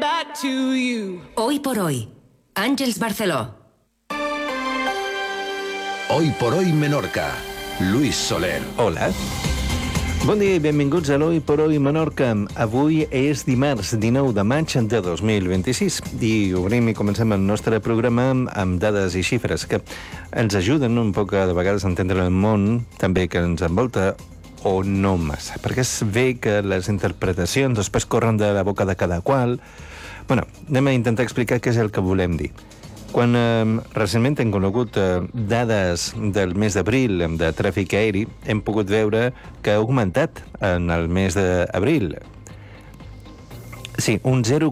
back to you. Hoy por hoy, Àngels Barceló. Hoy por hoy Menorca, Luis Soler. Hola. Bon dia i benvinguts a l'Hoy por Hoy Menorca. Avui és dimarts 19 de maig de 2026 i obrim i comencem el nostre programa amb dades i xifres que ens ajuden un poc de vegades a entendre el món també que ens envolta o no massa, perquè és bé que les interpretacions després corren de la boca de cada qual. Bueno, anem a intentar explicar què és el que volem dir. Quan recentment hem conegut dades del mes d'abril de tràfic aeri, hem pogut veure que ha augmentat en el mes d'abril. Sí, un 0,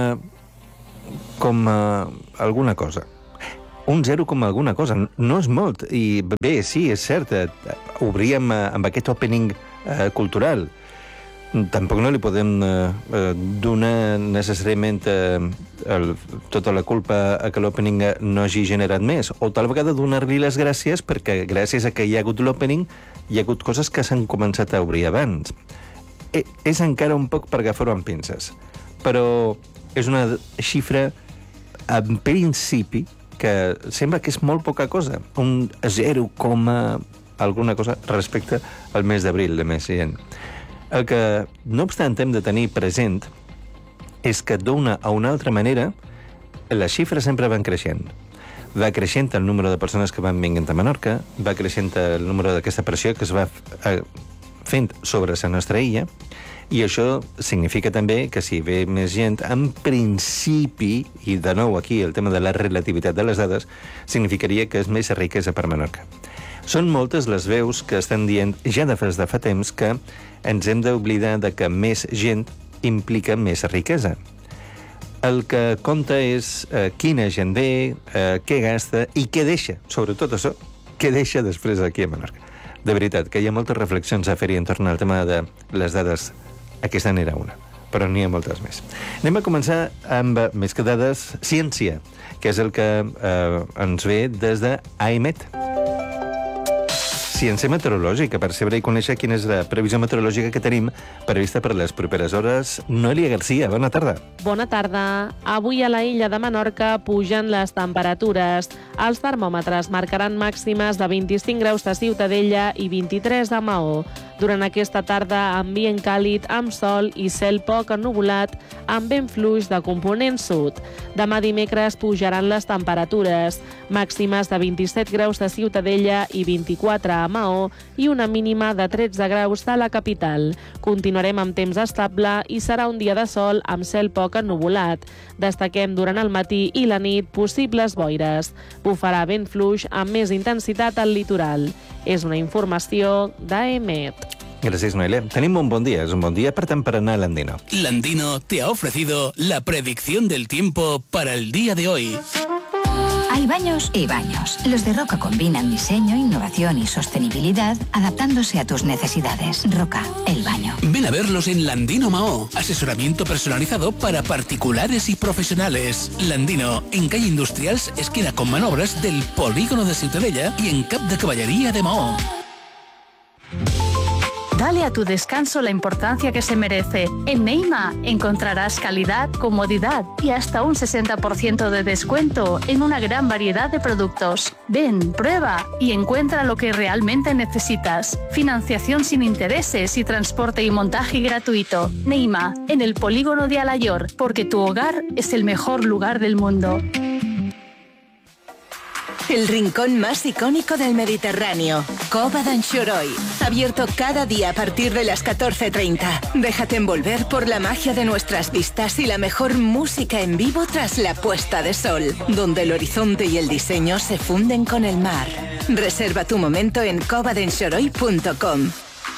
alguna cosa. Un 0, alguna cosa. No és molt. I bé, sí, és cert, obríem amb aquest opening cultural. Tampoc no li podem donar necessàriament tota la culpa a que l'opening no hagi generat més, o tal vegada donar-li les gràcies perquè gràcies a que hi ha hagut l'opening hi ha hagut coses que s'han començat a obrir abans. És encara un poc per agafar-ho amb pinces, però és una xifra en principi que sembla que és molt poca cosa, un 0, alguna cosa respecte al mes d'abril de més gent. El que, no obstant, hem de tenir present és que d'una a una altra manera les xifres sempre van creixent. Va creixent el número de persones que van venint a Menorca, va creixent el número d'aquesta pressió que es va fent sobre la nostra illa, i això significa també que si ve més gent, en principi, i de nou aquí el tema de la relativitat de les dades, significaria que és més riquesa per Menorca. Són moltes les veus que estan dient ja de fa temps que ens hem d'oblidar de que més gent implica més riquesa. El que compta és quina gent ve, què gasta i què deixa, sobretot això, què deixa després aquí a Menorca. De veritat, que hi ha moltes reflexions a fer-hi entorn al tema de les dades. Aquesta n'era una, però n'hi ha moltes més. Anem a començar amb, més que dades, ciència, que és el que ens ve des d'AEMET. Ciència meteorològica, per saber i conèixer quina és la previsió meteorològica que tenim prevista per les properes hores. Noelia Garcia, bona tarda. Bona tarda. Avui a la illa de Menorca pugen les temperatures. Els termòmetres marcaran màximes de 25 graus de Ciutadella i 23 de Maó. Durant aquesta tarda, ambient càlid, amb sol i cel poc ennuvolat, amb vent fluix de component sud. Demà dimecres pujaran les temperatures, màximes de 27 graus de Ciutadella i 24 a Maó i una mínima de 13 graus de la capital. Continuarem amb temps estable i serà un dia de sol amb cel poc ennuvolat. Destaquem durant el matí i la nit possibles boires. Bufarà vent fluix amb més intensitat al litoral. És una informació d'AEMET. Gràcies, Noelia. Tenim un bon dia. És un bon dia, per tant, per anar a l'Andino. L'Andino te ha ofrecido la predicción del tiempo para el día de hoy. Hay baños y baños. Los de Roca combinan diseño, innovación y sostenibilidad, adaptándose a tus necesidades. Roca, el baño. Ven a verlos en Landino Mahó. Asesoramiento personalizado para particulares y profesionales. Landino, en calle Industrials, esquina con Manobras del Polígono de Ciutadella y en Cap de Caballería de Mahó. Dale a tu descanso la importancia que se merece. En Neima encontrarás calidad, comodidad y hasta un 60% de descuento en una gran variedad de productos. Ven, prueba y encuentra lo que realmente necesitas. Financiación sin intereses y transporte y montaje gratuito. Neima, en el polígono de Alayor, porque tu hogar es el mejor lugar del mundo. El rincón más icónico del Mediterráneo, Cova d'Anxoroy. Abierto cada día a partir de las 14:30. Déjate envolver por la magia de nuestras vistas y la mejor música en vivo tras la puesta de sol, donde el horizonte y el diseño se funden con el mar. Reserva tu momento en covadenxoroy.com.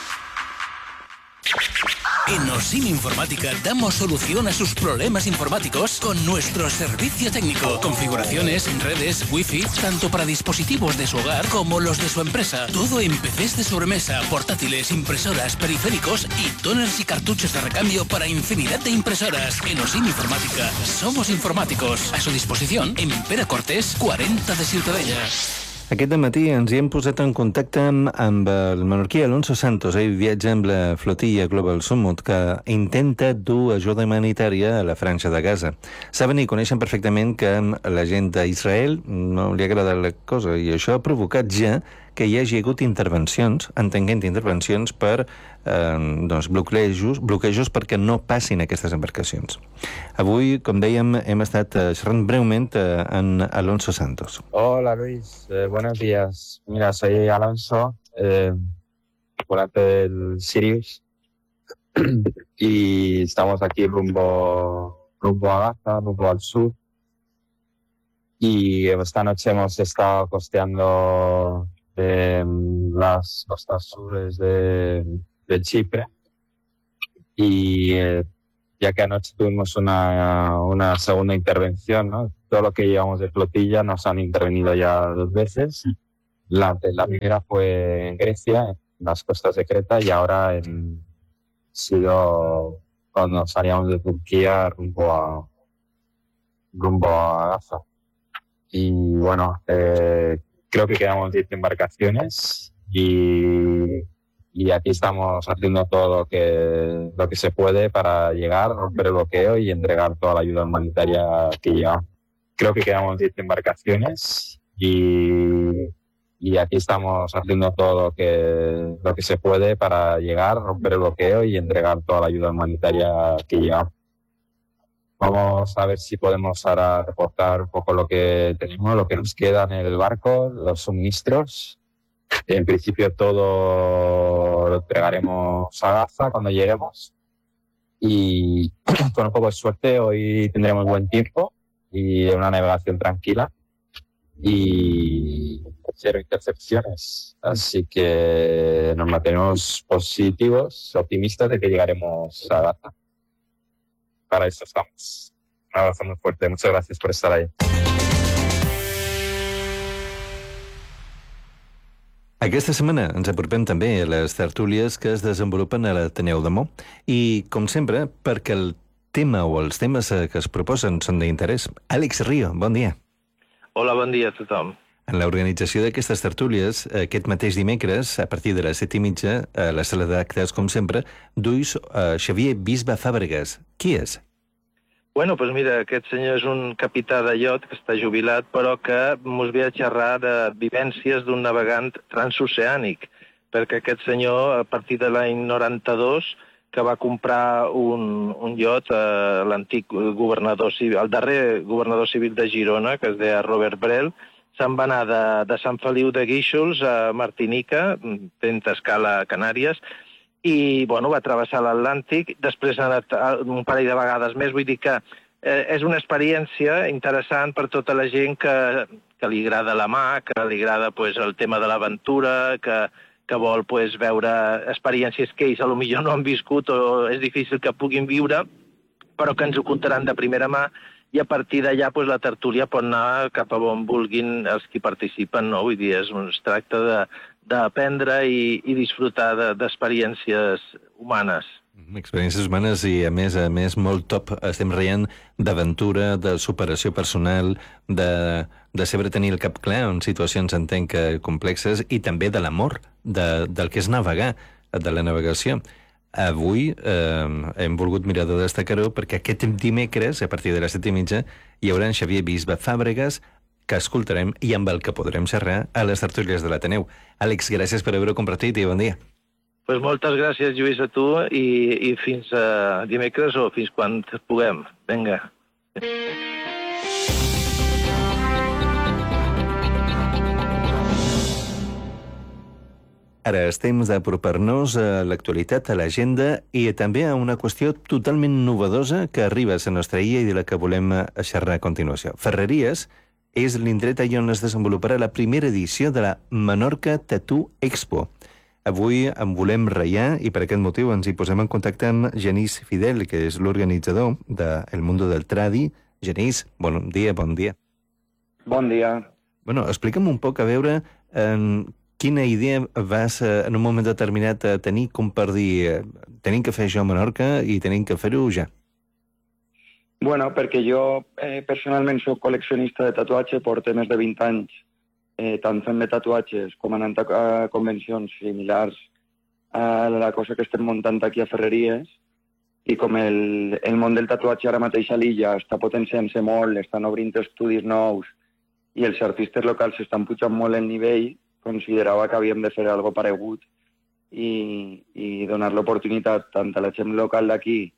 En Osim Informática damos solución a sus problemas informáticos con nuestro servicio técnico. Configuraciones, redes, wifi, tanto para dispositivos de su hogar como los de su empresa. Todo en PCs de sobremesa, portátiles, impresoras, periféricos y toners y cartuchos de recambio para infinidad de impresoras. En Osim Informática somos informáticos. A su disposición en Pere Cortés 40 de Ciutadella. Aquest matí ens hi hem posat en contacte amb el menorquí Alonso Santos. Ell viatja amb la flotilla Global Summit, que intenta dur ajuda humanitària a la Franja de Gaza. Saben i coneixen perfectament que la gent d'Israel no li agrada la cosa, i això ha provocat ja que hi hagi hagut intervencions, entenguent intervencions per bloquejos perquè no passin aquestes embarcacions. Avui, com dèiem, hem estat xerrant breument amb Alonso Santos. Hola Luis, buenos días. Mira, soy Alonso, volante del Sirius, y estamos aquí rumbo a Gaza, rumbo al sur. Y esta noche hemos estado costeando las costas sures de Chipre, y ya que anoche tuvimos una segunda intervención, ¿no? Todo lo que llevamos de flotilla nos han intervenido ya 2 veces. La primera fue en Grecia, en las costas de Creta, y ahora sido cuando salíamos de Turquía rumbo a Gaza. Y bueno, creo que quedamos 10 embarcaciones y aquí estamos haciendo todo lo que se puede para llegar, romper el bloqueo y entregar toda la ayuda humanitaria que llega. Creo que quedamos 10 embarcaciones y aquí estamos haciendo todo lo que se puede para llegar, romper el bloqueo y entregar toda la ayuda humanitaria que llega. Vamos a ver si podemos ahora reportar un poco lo que tenemos, lo que nos queda en el barco, los suministros. En principio todo lo entregaremos a Gaza cuando lleguemos. Y con un poco de suerte hoy tendremos buen tiempo y una navegación tranquila. Y 0 intercepciones. Así que nos mantenemos positivos, optimistas de que llegaremos a Gaza. Para eso estamos. Un abrazo muy fuerte. Muchas gracias por estar ahí. Aquesta setmana ens apropem també a les tertúlies que es desenvolupen a l'Ateneu de Mo. I, com sempre, perquè el tema o els temes que es proposen són d'interès, Àlex Rio, bon dia. Hola, bon dia a tothom. En l'organització d'aquestes tertúlies, aquest mateix dimecres, a partir de les 7:30, a la sala d'actes, com sempre, duis Xavier Bisbe Fàbregas. Qui és? Bueno, doncs mira, aquest senyor és un capità de iot que està jubilat, però que mos ve a xerrar de vivències d'un navegant transoceànic, perquè aquest senyor, a partir de l'any 92, que va comprar un iot a l'antic governador civil, el darrer governador civil de Girona, que es deia Robert Brel, se'n va anar de Sant Feliu de Guíxols a Martinica, fent escala a Canàries, i bueno, va travessar l'Atlàntic, després ha anat un parell de vegades més, vull dir que és una experiència interessant per tota la gent que li agrada la mà, que li agrada el tema de l'aventura, que vol veure experiències que ells potser no han viscut o és difícil que puguin viure, però que ens ho contaran de primera mà, i a partir d'allà la tertúlia pot anar cap a on vulguin els que participen, no? Vull dir, es tracta d'aprendre i disfrutar d'experiències humanes. Experiències humanes i, a més, molt top. Estem reient d'aventura, de superació personal, de saber tenir el cap clar en situacions, entenc, complexes, i també de l'amor, del que és navegar, de la navegació. Avui hem volgut mirar de destacar-ho perquè aquest dimecres, a partir de les 7:30, hi haurà en Xavier Bisbe Fàbregas, que escoltarem i amb el que podrem xerrar a les tertúlies de l'Ateneu. Àlex, gràcies per haver-ho compartit i bon dia. Doncs moltes gràcies, Lluís, a tu, i fins dimecres o fins quan puguem. Vinga. Ara és temps d'apropar-nos a l'actualitat, a l'agenda i també a una qüestió totalment novedosa que arriba a la nostra illa i de la que volem xerrar a continuació. Ferreries és l'indret on es desenvoluparà la primera edició de la Menorca Tattoo Expo. Avui en volem reiar i per aquest motiu ens hi posem en contacte amb Genís Fidel, que és l'organitzador de El Mundo del Tradi. Genís, bon dia, bon dia. Bon dia. Bueno, explica'm un poc, a veure, quina idea vas en un moment determinat a tenir com per dir tenim que fer això a Menorca i tenim que fer-ho ja. Bueno, perquè jo personalment soc col·leccionista de tatuatge, porto més de 20 anys tant fent de tatuatges com anant a convencions similars a la cosa que estem muntant aquí a Ferreries, i com el món del tatuatge ara mateix a l'illa està potenciant-se molt, estan obrint estudis nous i els artistes locals estan pujant molt el nivell, considerava que havíem de fer alguna cosa paregut i donar l'oportunitat tant a la gent local d'aquí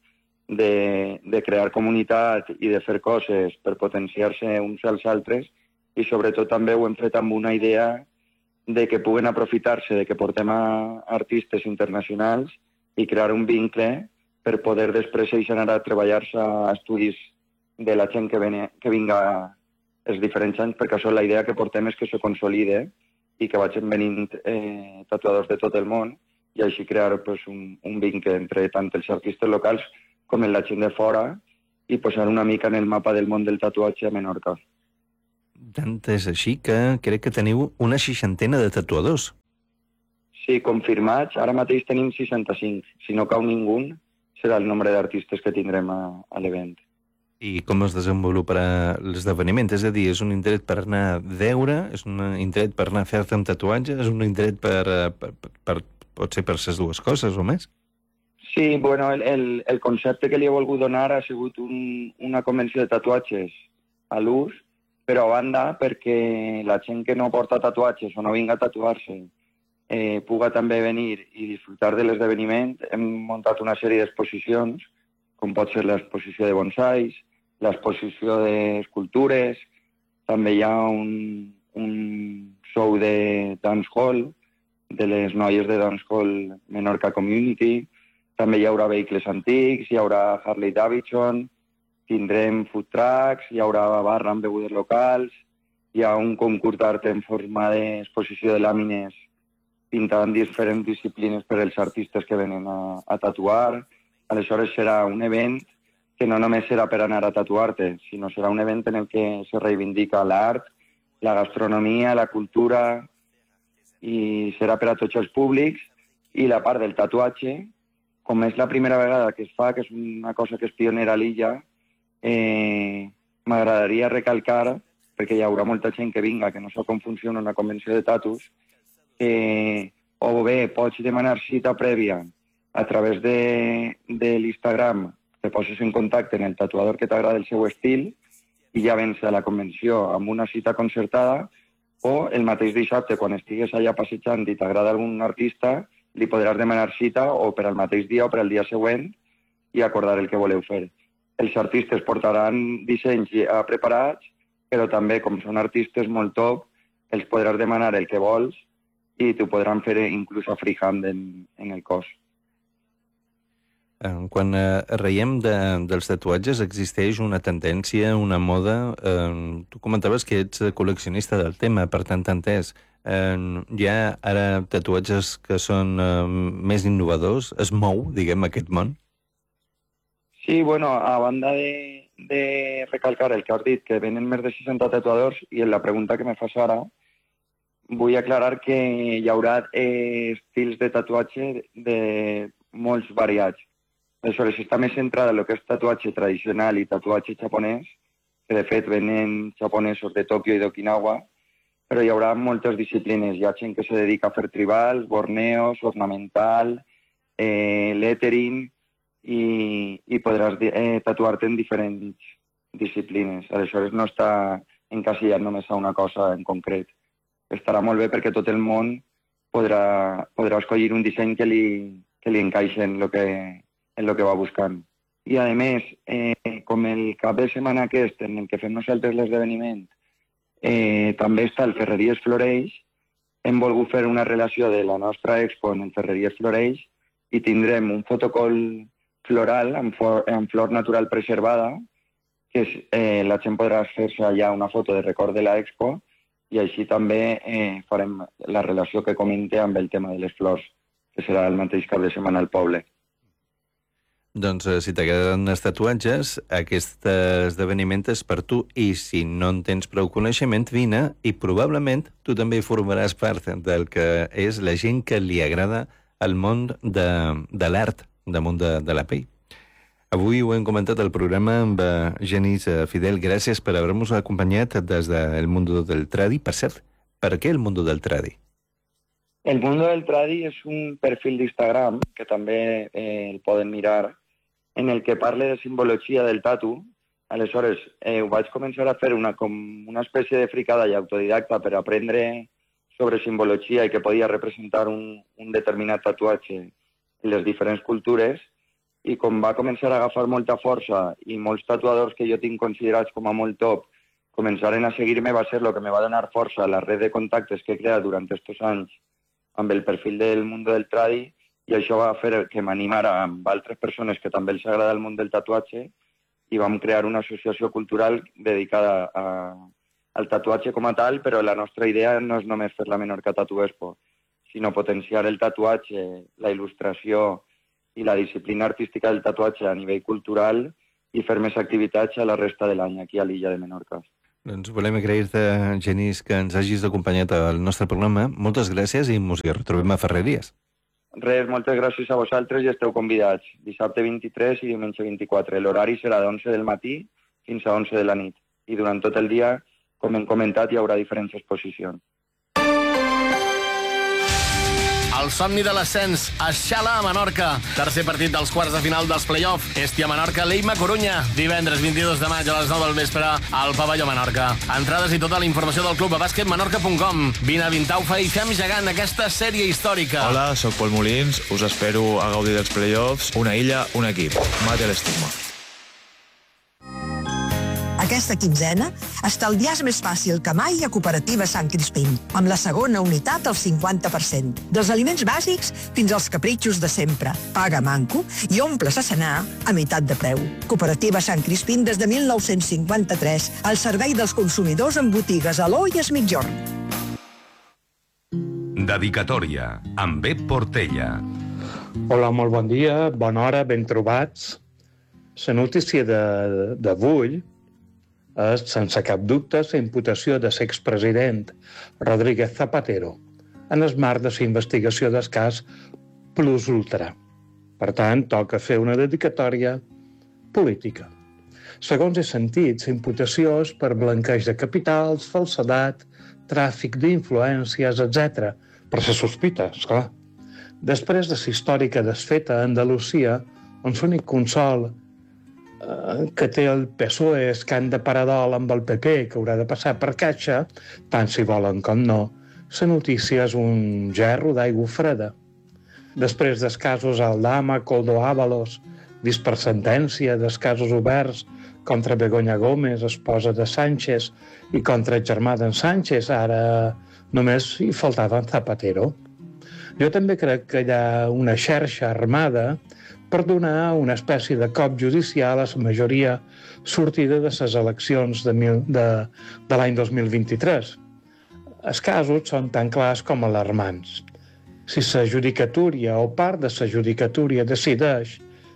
de crear comunitat i de fer coses per potenciar-se uns als altres, i sobretot també ho hem fet amb una idea de que puguen aprofitar-se de que portem a artistes internacionals i crear un vincle per poder després ells anar a treballar-se a estudis de la gent que vinga els diferents anys, perquè això la idea que portem és que se consolide i que vagin venint tatuadors de tot el món i així crear pues, un vincle entre tant els artistes locals com la gent de fora i posar una mica en el mapa del món del tatuatge a Menorca. Tant és així que crec que teniu una 60 de tatuadors. Sí, confirmats. Ara mateix tenim 65. Si no cau ningú, serà el nombre d'artistes que tindrem a l'event. I com es desenvoluparà l'esdeveniment? És a dir, és un indret per anar a veure? És un indret per anar a fer-te un tatuatge? És un indret potser per ser dues coses o més? Sí, bueno, el concepte que li he volgut donar ha sigut una convenció de tatuatges a l'ús, però a banda perquè la gent que no porta tatuatges o no vinga a tatuar-se puga també venir i disfrutar de l'esdeveniment. Hem muntat una sèrie d'exposicions, com pot ser l'exposició de bonsais, l'exposició d'escultures, també hi ha un show de dancehall, de les noies de dancehall Menorca Community, també hi haurà vehicles antics, hi haurà Harley Davidson, tindrem food trucks, hi haurà barra amb begudes locals, hi ha un concurs d'art en forma d'exposició de làmines pintant diferents disciplines per als artistes que venen a tatuar. Aleshores serà un event que no només serà per anar a tatuar-te, sinó serà un event en el que se reivindica l'art, la gastronomia, la cultura, i serà per a tots els públics. I la part del tatuatge, com és la primera vegada que es fa, que és una cosa que és pionera a l'illa, m'agradaria recalcar, perquè hi haurà molta gent que vinga, que no sap com funciona una convenció de tatus, o bé pots demanar cita prèvia a través de l'Instagram, te poses en contacte amb el tatuador que t'agrada el seu estil i ja vens a la convenció amb una cita concertada, o el mateix dissabte, quan estigues allà passejant i t'agrada algun artista, li podràs demanar cita o per al mateix dia o per al dia següent i acordar el que voleu fer. Els artistes portaran dissenys ja preparats, però també, com són artistes molt top, els podràs demanar el que vols i t'ho podran fer inclús a freehand en el cos. Quan reiem dels tatuatges, existeix una tendència, una moda. Tu comentaves que ets col·leccionista del tema, per tant t'entès. Hi ha ara tatuatges que són més innovadors? Es mou, diguem, aquest món? Sí, bueno, a banda de recalcar el que has dit, que venen més de 60 tatuadors, i en la pregunta que me fas ara, vull aclarar que hi haurà estils de tatuatge de molts variats. Aleshores, està més centrada en el que és tatuatge tradicional i tatuatge japonès, que de fet venen japonesos de Tòquio i d'Okinawa, però hi haurà moltes disciplines. Hi ha gent que se dedica a fer tribals, borneos, ornamental, lettering, i podràs tatuar-te en diferents disciplines. Aleshores, no està encasillat només a una cosa en concret. Estarà molt bé perquè tot el món podrà escollir un disseny que li encaixi en el que va buscant. I, a més, com el cap de setmana aquest en el que fem nosaltres l'esdeveniment, també està el Ferreries Floreix, hem volgut fer una relació de la nostra expo en el Ferreries Floreix i tindrem un fotocol floral amb flor natural preservada, que la gent podrà fer-se allà una foto de record de l'expo, i així també farem la relació que comente amb el tema de les flors, que serà el mateix cap de setmana al poble. Doncs si t'agraden els tatuatges, aquest esdeveniment és per tu, i si no en tens prou coneixement, vine i probablement tu també formaràs part del que és la gent que li agrada el món de l'art, damunt de la pell. Avui ho hem comentat al programa amb Genís Fidel. Gràcies per haver-nos acompanyat des del món del tradi. Per cert, ¿Para qué el mundo del tradi? El mundo del tradi és un perfil d'Instagram, que també el poden mirar, en el que parle de simbologia del tatu. Aleshores, ho vaig començar a fer com una espècie de fricada i autodidacta per aprendre sobre simbologia i que podia representar un determinat tatuatge en les diferents cultures, i com va començar a agafar molta força i molts tatuadors que jo tinc considerats com a molt top començaren a seguir-me, va ser el que me va donar força a la red de contactes que he creat durant aquests anys amb el perfil del món del tradi, i això va fer que m'animara amb altres persones que també els agrada el món del tatuatge, i vam crear una associació cultural dedicada al tatuatge com a tal, però la nostra idea no és només fer la Menorca Tattoo Expo, sinó potenciar el tatuatge, la il·lustració i la disciplina artística del tatuatge a nivell cultural i fer més activitats a la resta de l'any aquí a l'illa de Menorca. Doncs volem agrair-te, Genís, que ens hagis acompanyat al nostre programa. Moltes gràcies i ens retrobem a Ferreries. Res, moltes gràcies a vosaltres i esteu convidats. Dissabte 23 i diumenge 24. L'horari serà d'11 del matí fins a 11 de la nit. I durant tot el dia, com hem comentat, hi haurà diferents exposicions. El somni de l'ascens, Aixala a Menorca. Tercer partit dels quarts de final dels play-off. Estia Menorca, Leima Corunya. Divendres 22 de maig a les 9 del vespre al Pavelló Menorca. Entrades i tota la informació del club a basquetmenorca.com. Vine a Vintaufa i fem gegant aquesta sèrie històrica. Hola, sóc Pol Molins. Us espero a gaudir dels play-offs. Una illa, un equip. Mate l'estigma. Aquesta quinzena, estalviar més fàcil que mai a Cooperativa Sant Crispín, amb la segona unitat al 50%. Dels aliments bàsics fins als capritxos de sempre. Paga manco i omples a cenar a meitat de preu. Cooperativa Sant Crispín des de 1953, al servei dels consumidors en botigues a l'O i es Mitjorn. Dedicatòria, amb Pep Portella. Hola, molt bon dia, bona hora, ben trobats. La notícia d'avui és, sense cap dubte, la imputació de l'expresident Rodríguez Zapatero en el marc de la investigació del cas Plus Ultra. Per tant, toca fer una dedicatòria política. Segons he sentit, la imputació és per blanqueig de capitals, falsedat, tràfic d'influències, etc. Per la sospita, esclar. Després de la històrica desfeta a Andalusia, on l'únic consol que té el PSOE és que han de parar dol amb el PP, que haurà de passar per caixa, tant si volen com no, la notícia és un gerro d'aigua freda. Després dels casos Aldama, Koldo Ábalos, vist per sentència, dels casos oberts contra Begoña Gómez, esposa de Sánchez, i contra el germà d'en Sánchez, ara només hi faltava en Zapatero. Jo també crec que hi ha una xarxa armada per donar una espècie de cop judicial a la majoria sortida de les eleccions de l'any 2023. Els casos són tan clars com alarmants. Si la judicatúria o part de la judicatúria decideix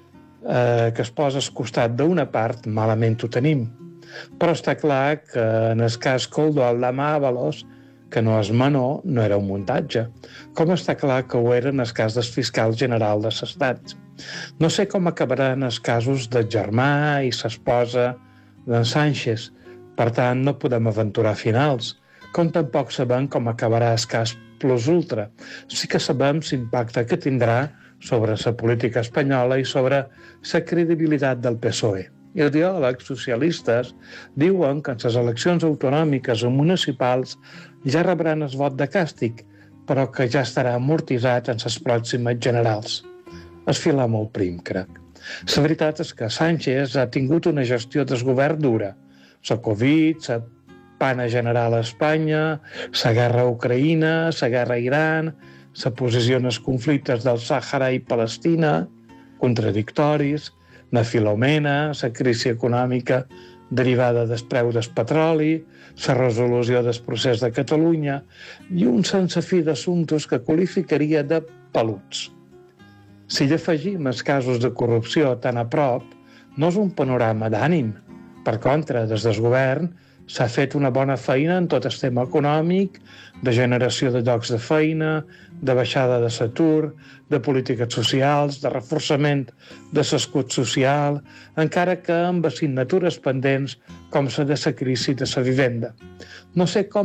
que es posa al costat d'una part, malament ho tenim. Però està clar que en el cas Koldo Aldama Ábalos, que no és menor, no era un muntatge, com està clar que ho era en el cas del fiscal general de l'Estat. No sé com acabaran els casos del germà i l'esposa d'en Sánchez, per tant no podem aventurar finals, com tampoc sabem com acabarà el cas Plus Ultra. Sí que sabem l'impacte que tindrà sobre la política espanyola i sobre la credibilitat del PSOE. I els ideòlegs socialistes diuen que en les eleccions autonòmiques o municipals ja rebran el vot de càstig, però que ja estarà amortitzat en les pròximes generals. Es fila molt prim, crec. La veritat és que Sánchez ha tingut una gestió del govern dura. La Covid, la pana general a Espanya, la guerra a Ucraïna, la guerra a Iran, la posició en els conflictes del Sàhara i Palestina, contradictoris, la Filomena, la crisi econòmica derivada del preu del petroli, la resolució del procés de Catalunya i un sense fi d'assumptes que qualificaria de peluts. Si hi afegim els casos de corrupció tan a prop, no és un panorama d'ànim. Per contra, des del govern s'ha fet una bona feina en tot el tema econòmic, de generació de llocs de feina, de baixada de l'atur, de polítiques socials, de reforçament de l'escut social, encara que amb assignatures pendents com la de la crisi de la vivenda. No sé com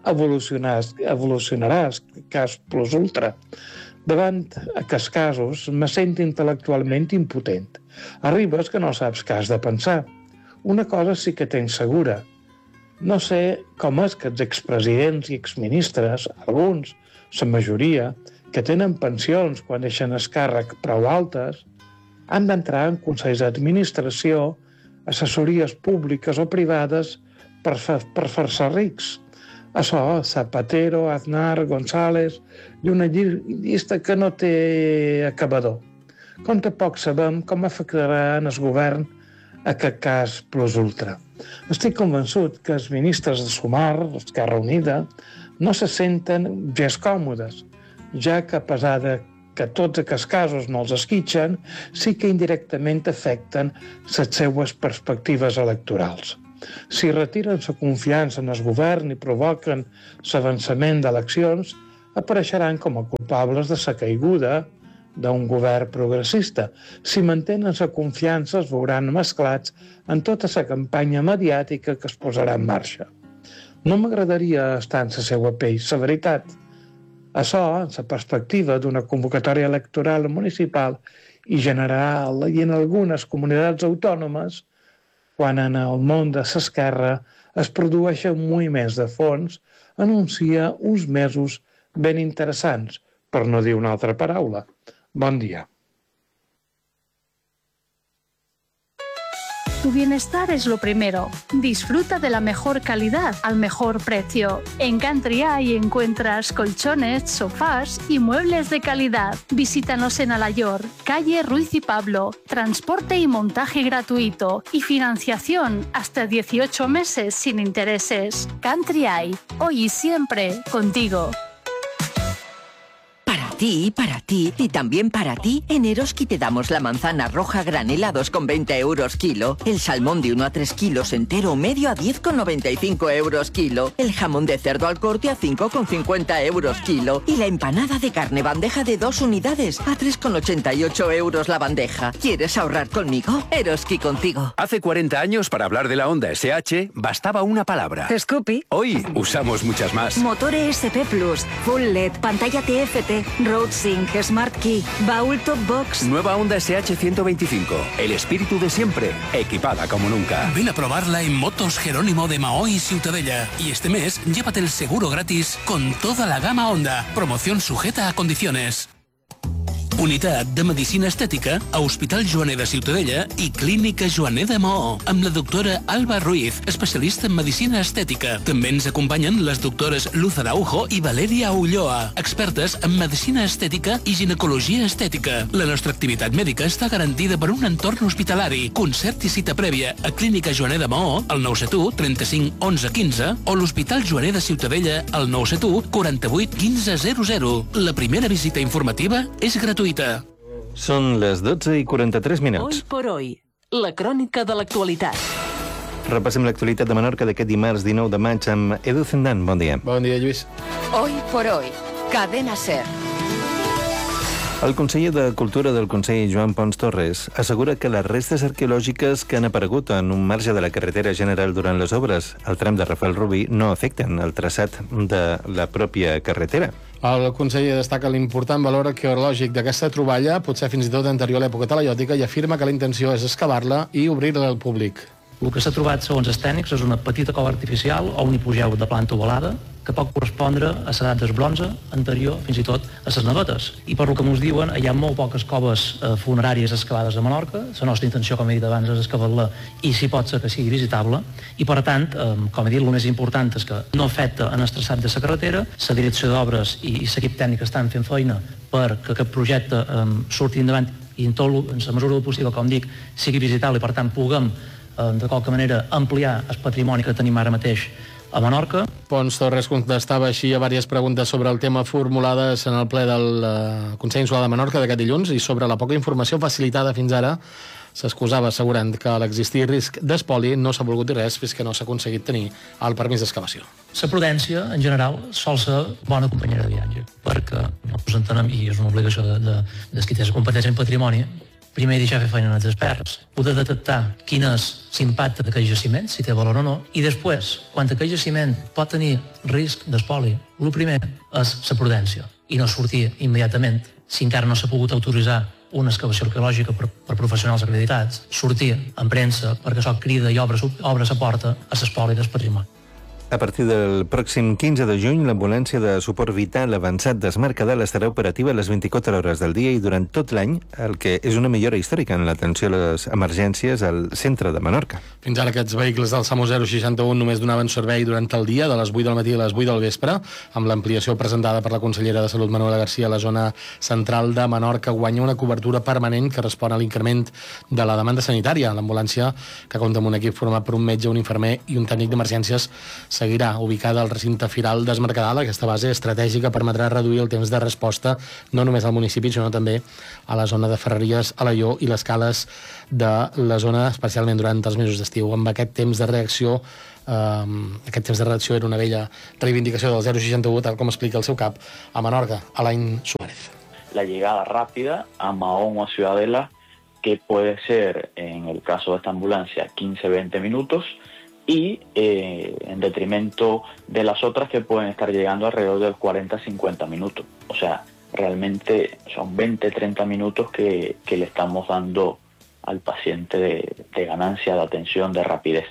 evolucionarà el cas plus ultra. Davant aquests casos, me sento intel·lectualment impotent. Arribes que no saps què has de pensar. Una cosa sí que tens segura. No sé com és que els expresidents i exministres, alguns, la majoria, que tenen pensions quan deixen el càrrec prou altes, han d'entrar en consells d'administració, assessories públiques o privades per fer-se rics. Això, Zapatero, Aznar, González, i una llista que no té acabador. Com tampoc sabem com afectarà en el govern aquest cas plus ultra. Estic convençut que els ministres de Sumar, d'Esquerra Unida, no se senten gens còmodes, ja que a pesar de que tots aquests casos no els esquitxen, sí que indirectament afecten les seues perspectives electorals. Si retiren la confiança en el govern i provoquen l'avançament d'eleccions, apareixeran com a culpables de la caiguda d'un govern progressista. Si mantenen la confiança, es veuran mesclats en tota la campanya mediàtica que es posarà en marxa. No m'agradaria estar en la seva pell, la veritat. Això, en la perspectiva d'una convocatòria electoral municipal i general i en algunes comunitats autònomes, quan en el món de l'esquerra es produeixen moviments de fons, anuncia uns mesos ben interessants, per no dir una altra paraula. Bon dia. Tu bienestar es lo primero. Disfruta de la mejor calidad al mejor precio. En Country Eye encuentras colchones, sofás y muebles de calidad. Visítanos en Alayor, calle Ruiz y Pablo. Transporte y montaje gratuito y financiación hasta 18 meses sin intereses. Country Eye, hoy y siempre contigo. Para ti y también para ti, en Eroski te damos la manzana roja granelados con 20 euros kilo, el salmón de 1 a 3 kilos entero o medio a 10,95 euros kilo, el jamón de cerdo al corte a 5,50 euros kilo y la empanada de carne bandeja de 2 unidades a 3,88 euros la bandeja. ¿Quieres ahorrar conmigo? Eroski contigo. Hace 40 años, para hablar de la Honda SH, bastaba una palabra. Scoopy. Hoy usamos muchas más. Motor ESP Plus, Full LED, pantalla TFT, RoadSync, Smart Key, baúl Top Box. Nueva Honda SH 125. El espíritu de siempre, equipada como nunca. Ven a probarla en Motos Jerónimo de Mahó y Ciutadella. Y este mes, llévate el seguro gratis con toda la gama Honda. Promoción sujeta a condiciones. Unitat de Medicina Estètica a Hospital Joaner de Ciutadella i Clínica Joaner de Maó, amb la doctora Alba Ruiz, especialista en Medicina Estètica. També ens acompanyen les doctores Luz Araujo i Valeria Ulloa, expertes en Medicina Estètica i Ginecologia Estètica. La nostra activitat mèdica està garantida per un entorn hospitalari. Concert i cita prèvia a Clínica Joaner de Maó, al 971 35 11 15, o l'Hospital Joaner de Ciutadella, al 971 48 15 00. La primera visita informativa és gratuïta. Són les 12:43 minuts. Hoy por hoy, la crònica de l'actualitat. Repassem l'actualitat de Menorca d'aquest dimarts 19 de maig amb Edu Zendan. Bon dia. Bon dia, Lluís. Hoy por hoy, Cadena SER. El conseller de Cultura del Consell, Joan Pons Torres, assegura que les restes arqueològiques que han aparegut en un marge de la carretera general durant les obres, al tram de Rafael Rubí, no afecten el traçat de la pròpia carretera. El conseller destaca l'important valor arqueològic d'aquesta troballa, potser fins i tot anterior a l'època talaiòtica, i afirma que la intenció és excavar-la i obrir-la al públic. El que s'ha trobat, segons els tècnics, és una petita cova artificial o un hipogeu de planta ovalada que pot correspondre a l'edat del bronze anterior, fins i tot a les nevetes. I per lo que ens diuen, hi ha molt poques coves funeràries excavades a Menorca. La nostra intenció, com he dit abans, és excavar-la i si pot ser que sigui visitable. I per tant, com he dit, el més important és que no afecta en el traçat de la carretera. La direcció d'obres i l'equip tècnic estan fent feina perquè aquest projecte surti endavant i en la mesura del possible, com dic, sigui visitable i per tant puguem de qualque manera ampliar el patrimoni que tenim ara mateix a Menorca. Pons Torres contestava així a diverses preguntes sobre el tema formulades en el ple del Consell Insular de Menorca d'aquest dilluns i sobre la poca informació facilitada fins ara. S'excusava assegurant que a l'existir risc d'espoli no s'ha volgut dir res fins que no s'ha aconseguit tenir el permís d'excavació. La prudència, en general, sol ser bona companyera de viatge, perquè nosaltres entenem, i és una obligació de qui té la competència en patrimoni, primer deixar fer feina als experts, poder detectar quin és l'impacte d'aquest jaciment, si té valor o no, i després, quan aquest jaciment pot tenir risc d'espoli, el primer és la prudència, i no sortir immediatament, si encara no s'ha pogut autoritzar una excavació arqueològica per professionals acreditats, sortir en premsa perquè això crida i obre la porta a l'espoli del patrimoni. A partir del pròxim 15 de juny, l'ambulància de suport vital avançat d'Es Mercadal estarà operativa a les 24 hores del dia i durant tot l'any, el que és una millora històrica en l'atenció a les emergències al centre de Menorca. Fins ara aquests vehicles del SAMU 061 només donaven servei durant el dia, de les 8 del matí a les 8 del vespre, amb l'ampliació presentada per la consellera de Salut, Manuela García, a la zona central de Menorca guanya una cobertura permanent que respon a l'increment de la demanda sanitària. L'ambulància, que compta amb un equip format per un metge, un infermer i un tècnic d'emergències, seguirà ubicada al recinte firal d'Es Mercadal. Aquesta base estratègica permetrà reduir el temps de resposta no només al municipi, sinó també a la zona de Ferreries, Alaior i les cales de la zona, especialment durant els mesos d'estiu. Amb aquest temps de reacció era una vella reivindicació del 061, tal com explica el seu cap a Menorca, Alain Suárez. La llegada rápida a Mahón o a Ciudadela, que puede ser, en el caso de esta ambulancia, 15-20 minutos, y en detrimento de las otras que pueden estar llegando alrededor de 40-50 minutos. O sea, realmente son 20-30 minutos que le estamos dando al paciente de ganancia, de atención, de rapidez.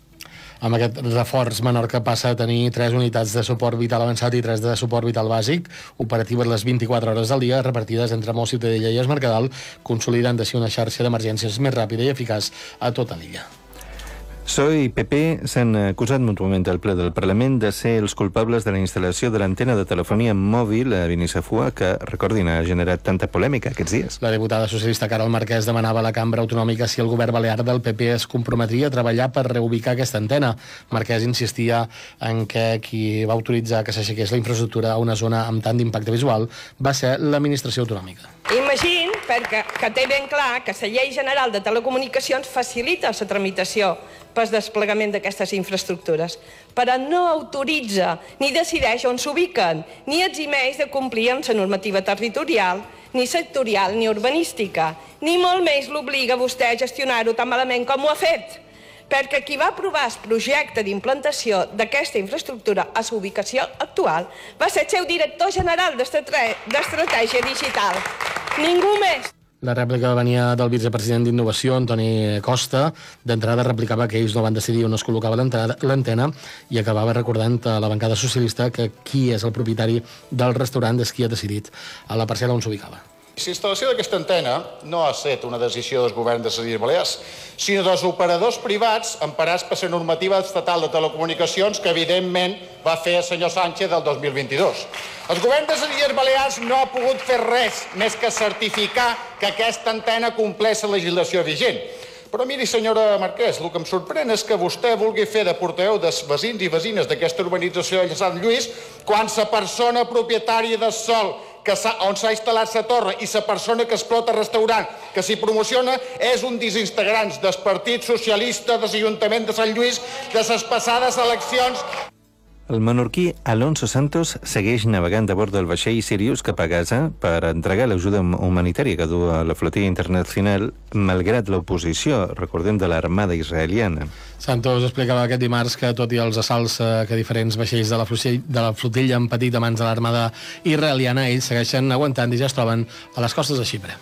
Amb aquest reforç, Menorca passa a tenir 3 unitats de suport vital avançat i 3 de suport vital bàsic, operatives les 24 hores del dia, repartides entre Mó, Ciutadella i Es Mercadal, consolidant així una xarxa d'emergències més ràpida i eficaç a tota l'illa. PSOE i PP s'han acusat mútuament al ple del Parlament de ser els culpables de la instal·lació de l'antena de telefonia mòbil a Benissafua, que, recordin, ha generat tanta polèmica aquests dies. La diputada socialista Carol Marquès demanava a la cambra autonòmica si el govern balear del PP es comprometria a treballar per reubicar aquesta antena. Marquès insistia en que qui va autoritzar que s'aixequés la infraestructura a una zona amb tant d'impacte visual va ser l'administració autonòmica. Imagina, perquè que té ben clar que la Llei General de Telecomunicacions facilita la tramitació pel desplegament d'aquestes infraestructures, però no autoritza ni decideix on s'ubiquen, ni eximeix de complir amb la normativa territorial, ni sectorial, ni urbanística, ni molt més l'obliga a vostè a gestionar-ho tan malament com ho ha fet, perquè qui va aprovar el projecte d'implantació d'aquesta infraestructura a la ubicació actual va ser el seu director general d'Estratègia Digital. Ningú més. La rèplica venia del vicepresident d'Innovació, Antoni Costa. D'entrada replicava que ells no van decidir on es col·locava l'antena i acabava recordant a la bancada socialista que qui és el propietari del restaurant és qui ha decidit a la parcel·la on s'ubicava. La instal·lació d'aquesta antena no ha estat una decisió del govern de les Illes Balears, sinó dels operadors privats emparats per la normativa estatal de telecomunicacions que, evidentment, va fer el senyor Sánchez del 2022. El govern de les Illes Balears no ha pogut fer res més que certificar que aquesta antena compleix la legislació vigent. Però miri, senyora Marquès, el que em sorprèn és que vostè vulgui fer de portaveu dels veïns i veïnes d'aquesta urbanització de Sant Lluís quan la persona propietària del sòl on s'ha instal·lat la torre i la persona que explota el restaurant que s'hi promociona és un dels integrants del Partit Socialista de l'Ajuntament de Sant Lluís de les passades eleccions. El menorquí Alonso Santos segueix navegant a bord del vaixell Sirius cap a Gaza per entregar l'ajuda humanitària que du a la flotilla internacional malgrat l'oposició, recordem, de l'armada israeliana. Santos explicava aquest dimarts que, tot i els assalts que diferents vaixells de la flotilla han patit a mans de l'armada israeliana, ells segueixen aguantant i ja es troben a les costes de Xipre.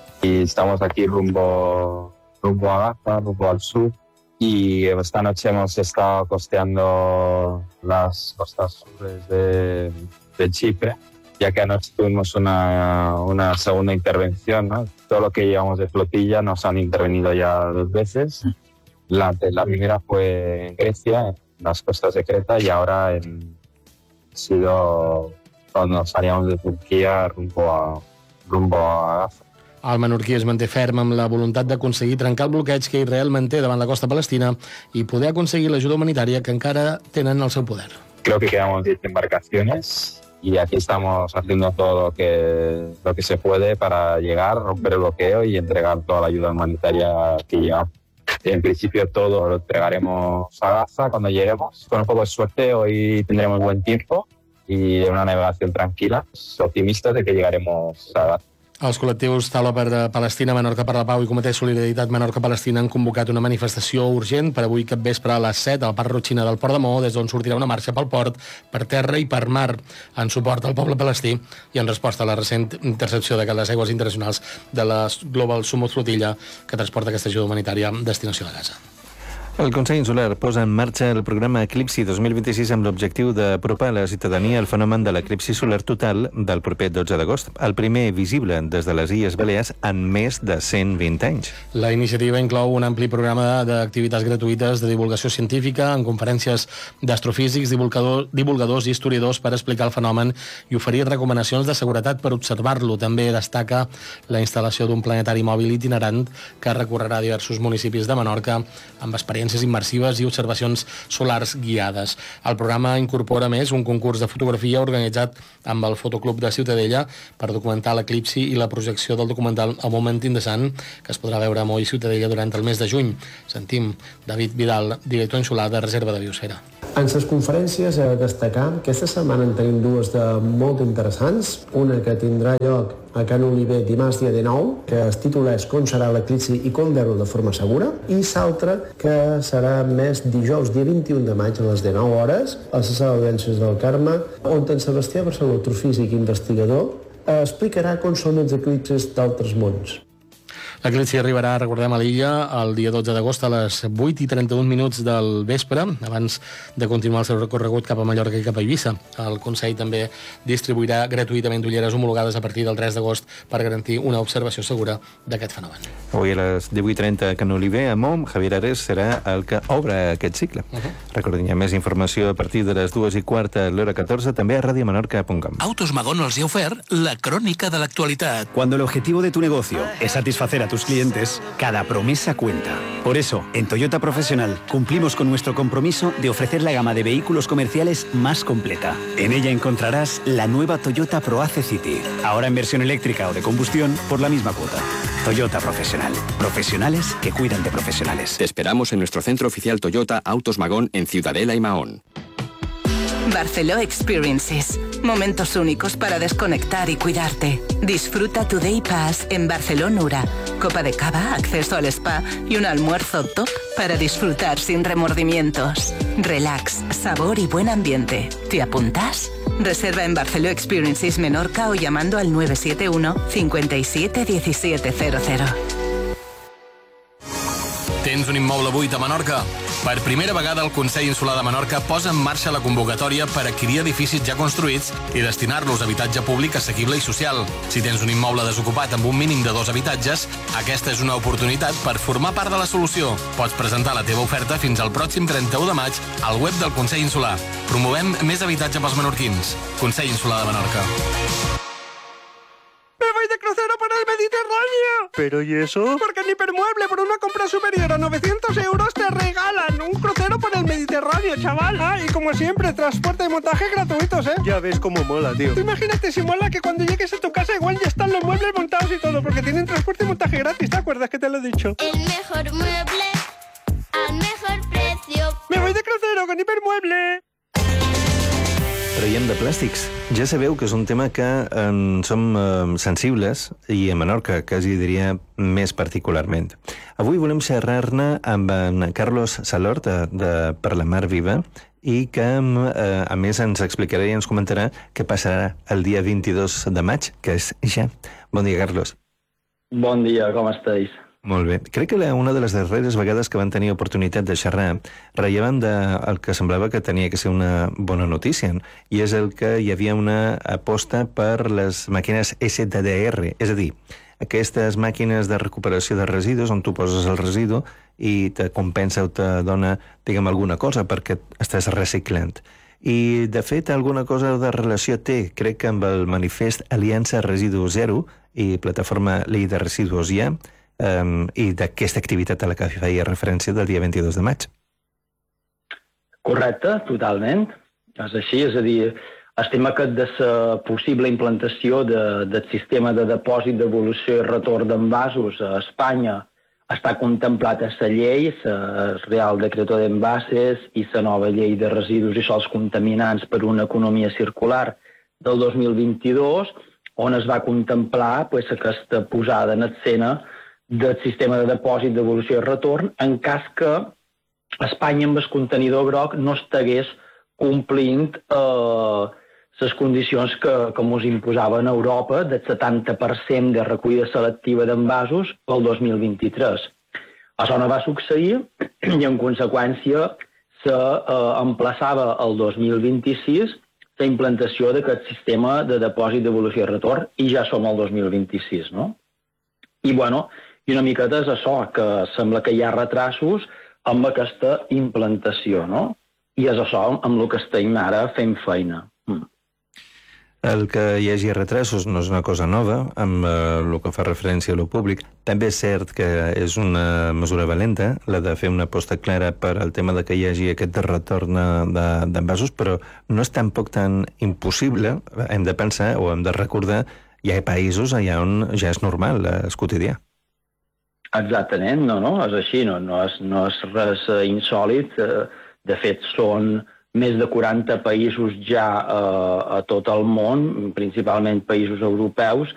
Y estamos aquí rumbo a Gaza, rumbo al sur. Y esta noche hemos estado costeando las costas sur de Chipre, ya que anoche tuvimos una segunda intervención, ¿no? Todo lo que llevamos de flotilla nos han intervenido ya 2 veces. La primera fue en Grecia, en las costas de Creta, y ahora cuando salíamos de Turquía rumbo a Gaza. El menorquí es manté ferm amb la voluntat d'aconseguir trencar el bloqueig que Israel manté davant la costa palestina i poder aconseguir l'ajuda humanitària que encara tenen al seu poder. Creo que quedamos 10 embarcaciones y aquí estamos haciendo todo lo que se puede para llegar, romper el bloqueo y entregar toda la ayuda humanitaria que llega. En principio todo lo entregaremos a Gaza cuando lleguemos. Con un poco de suerte hoy tendremos buen tiempo y una navegación tranquila. Optimistas de que llegaremos a Gaza. Els col·lectius Taula per Palestina, Menorca per la Pau i Comitè Solidaritat Menorca-Palestina han convocat una manifestació urgent per avui capvespre a les 7 al Parc Rotxina del Port de Maó, des d'on sortirà una marxa pel port, per terra i per mar, en suport al poble palestí i en resposta a la recent intercepció de les aigües internacionals de la Global Summit Flotilla que transporta aquesta ajuda humanitària a destinació de Gaza. El Consell Insular posa en marxa el programa Eclipsi 2026 amb l'objectiu d'apropar a la ciutadania el fenomen de l'eclipsi solar total del proper 12 d'agost, el primer visible des de les Illes Balears en més de 120 anys. La iniciativa inclou un ampli programa d'activitats gratuïtes de divulgació científica, en conferències d'astrofísics, divulgadors i historiadors per explicar el fenomen i oferir recomanacions de seguretat per observar-lo. També destaca la instal·lació d'un planetari mòbil itinerant que recorrerà diversos municipis de Menorca amb experiències immersives i observacions solars guiades. El programa incorpora més un concurs de fotografia organitzat amb el Fotoclub de Ciutadella per documentar l'eclipsi i la projecció del documental A Moment in the Sun, que es podrà veure a Moll Ciutadella durant el mes de juny. Sentim David Vidal, director insular de Reserva de Biosfera. En les conferències a destacar que aquesta setmana en tenim dues de molt interessants. Una que tindrà lloc a Can Oliver dimarts dia 19, que es titula Com serà l'eclipsi i com veure-ho de forma segura, i l'altra que serà més dijous dia 21 de maig a les 19 hores a la sala d'audiències del Carme, on en Sebastià Barceló, astrofísic i investigador, explicarà com són els eclipsis d'altres mons. L'eclipsi arribarà, recordem, a l'illa el dia 12 d'agost a les 8:31 del vespre, abans de continuar el seu recorregut cap a Mallorca i cap a Eivissa. El Consell també distribuirà gratuïtament ulleres homologades a partir del 3 d'agost per garantir una observació segura d'aquest fenomen. Avui a les 18:30 a Can Oliver, a Mom, Javier Ares serà el que obre aquest cicle. Recordem, hi ha més informació a partir de les 2:15 a l'hora 14, també a radiomenorca.com. Autos Magón els ha ofert la crònica de l'actualitat. Cuando el objetivo de tu negocio es satisfacer a tus clientes, cada promesa cuenta. Por eso, en Toyota Profesional cumplimos con nuestro compromiso de ofrecer la gama de vehículos comerciales más completa. En ella encontrarás la nueva Toyota ProAce City, ahora en versión eléctrica o de combustión por la misma cuota. Toyota Profesional. Profesionales que cuidan de profesionales. Te esperamos en nuestro centro oficial Toyota Autos Magón en Ciudadela y Mahón. Barceló Experiences. Momentos únicos para desconectar y cuidarte. Disfruta tu Day Pass en Barceló Nura. Copa de cava, acceso al spa y un almuerzo top para disfrutar sin remordimientos. Relax, sabor y buen ambiente. ¿Te apuntas? Reserva en Barceló Experiences Menorca o llamando al 971 57 1700. Tens un immoble buit a Menorca? Per primera vegada el Consell Insular de Menorca posa en marxa la convocatòria per adquirir edificis ja construïts i destinar-los a habitatge públic assequible i social. Si tens un immoble desocupat amb un mínim de 2 habitatges, aquesta és una oportunitat per formar part de la solució. Pots presentar la teva oferta fins al pròxim 31 de maig al web del Consell Insular. Promovem més habitatge pels menorquins. Consell Insular de Menorca. ¡Me voy de crucero por el Mediterráneo! ¿Pero y eso? Porque en Hipermueble, por una compra superior a 900 euros, te regalan un crucero por el Mediterráneo, chaval. Ah, y como siempre, transporte y montaje gratuitos, ¿eh? Ya ves cómo mola, tío. Tú imagínate si mola que cuando llegues a tu casa igual ya están los muebles montados y todo, porque tienen transporte y montaje gratis, ¿te acuerdas que te lo he dicho? El mejor mueble al mejor precio. ¡Me voy de crucero con Hipermueble! Traiem de plàstics. Ja sabeu que és un tema que som sensibles i a Menorca quasi diria més particularment. Avui volem xerrar-ne amb en Carlos Salort de Per la Mar Viva i que a més ens explicarà i ens comentarà què passarà el dia 22 de maig, que és ja. Bon dia, Carlos. Bon dia, com estàs? Molt bé. Crec que una de les darreres vegades que van tenir oportunitat de xerrar rellevant del que semblava que tenia que ser una bona notícia, i és el que hi havia una aposta per les màquines SDDR, és a dir, aquestes màquines de recuperació de residus on tu poses el residu i te compensa o te dona, diguem, alguna cosa perquè estàs reciclant. I, de fet, alguna cosa de relació té, crec que amb el manifest Aliança Residu Zero i plataforma Llei de Residus Ja, i d'aquesta activitat a la que feia referència del dia 22 de maig. Correcte, totalment. És així, és a dir, el tema aquest de la possible implantació del sistema de depòsit, devolució i retorn d'envasos a Espanya està contemplat a la llei, el Real Decreto d'Envases i la nova llei de residus i sols contaminants per una economia circular del 2022, on es va contemplar aquesta posada en escena del sistema de depòsit, devolució i retorn en cas que Espanya amb el contenidor groc no estigués complint les condicions que ens imposaven a Europa del 70% de recollida selectiva d'envasos pel 2023. Això no va succeir i, en conseqüència, s'emplaçava al 2026 la implantació d'aquest sistema de depòsit, devolució i retorn, i ja som al 2026, no? I, bueno, i una miqueta és això, que sembla que hi ha retrasos amb aquesta implantació, no? I és això amb el que estem ara fent feina. El que hi hagi retrasos no és una cosa nova, amb el que fa referència a lo públic. També és cert que és una mesura valenta, la de fer una aposta clara per al tema de que hi hagi aquest retorn d'envasos, però no és tampoc tan impossible. Hem de pensar o hem de recordar hi ha països allà on ja és normal, és quotidià. Exactament, no, és així, no és res insòlit. De fet, són més de 40 països ja a tot el món, principalment països europeus,